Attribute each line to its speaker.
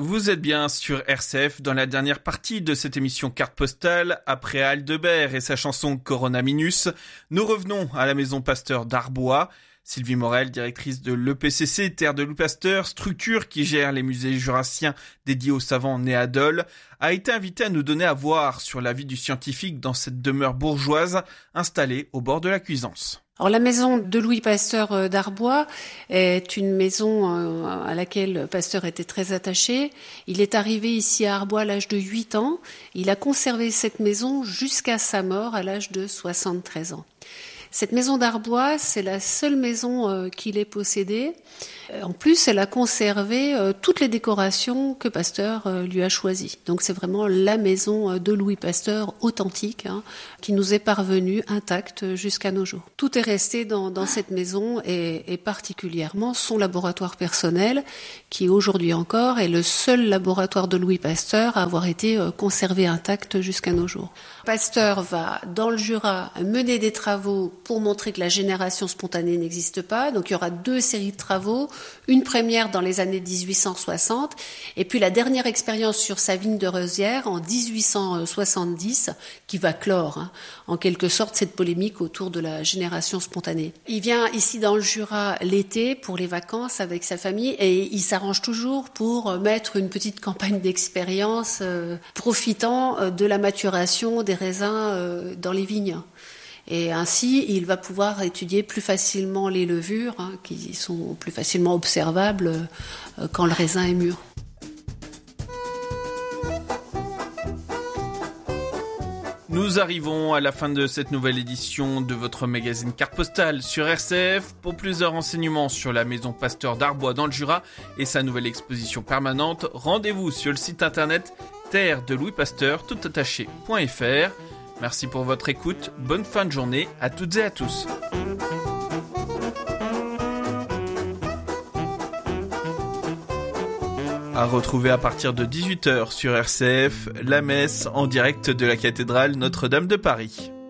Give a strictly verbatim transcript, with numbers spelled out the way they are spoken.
Speaker 1: Vous êtes bien sur R C F dans la dernière partie de cette émission Carte Postale. Après Aldebert et sa chanson Corona Minus, nous revenons à la maison Pasteur d'Arbois. Sylvie Morel, directrice de l'E P C C Terre de Louis Pasteur, structure qui gère les musées jurassiens dédiés aux savants nés à Dole, a été invitée à nous donner à voir sur la vie du scientifique dans cette demeure bourgeoise installée au bord de la Cuisance.
Speaker 2: Alors, la maison de Louis Pasteur d'Arbois est une maison à laquelle Pasteur était très attaché. Il est arrivé ici à Arbois à l'âge de huit ans. Il a conservé cette maison jusqu'à sa mort à l'âge de soixante-treize ans. Cette maison d'Arbois, c'est la seule maison euh, qu'il ait possédée. Euh, en plus, elle a conservé euh, toutes les décorations que Pasteur euh, lui a choisies. Donc c'est vraiment la maison de Louis Pasteur authentique, hein, qui nous est parvenue intacte jusqu'à nos jours. Tout est resté dans, dans cette maison et, et particulièrement son laboratoire personnel, qui aujourd'hui encore est le seul laboratoire de Louis Pasteur à avoir été euh, conservé intact jusqu'à nos jours. Pasteur va, dans le Jura, mener des travaux pour montrer que la génération spontanée n'existe pas. Donc il y aura deux séries de travaux, une première dans les années dix-huit cent soixante et puis la dernière expérience sur sa vigne de Rosières en dix-huit cent soixante-dix qui va clore hein, en quelque sorte cette polémique autour de la génération spontanée. Il vient ici dans le Jura l'été pour les vacances avec sa famille et il s'arrange toujours pour mettre une petite campagne d'expérience euh, profitant euh, de la maturation des raisins euh, dans les vignes. Et ainsi, il va pouvoir étudier plus facilement les levures, hein, qui sont plus facilement observables euh, quand le raisin est mûr.
Speaker 1: Nous arrivons à la fin de cette nouvelle édition de votre magazine Carte Postale sur R C F. Pour plus de renseignements sur la maison Pasteur d'Arbois dans le Jura et sa nouvelle exposition permanente, rendez-vous sur le site internet terre de louis pasteur tout attaché point f r. Merci pour votre écoute, bonne fin de journée à toutes et à tous. À retrouver à partir de dix-huit heures sur R C F, la messe en direct de la cathédrale Notre-Dame de Paris.